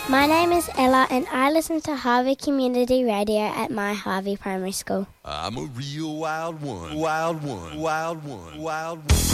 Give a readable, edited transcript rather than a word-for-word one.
My name is Ella and I listen to Harvey Community Radio at my Harvey Primary School. I'm a real wild one, wild one, wild one, wild one.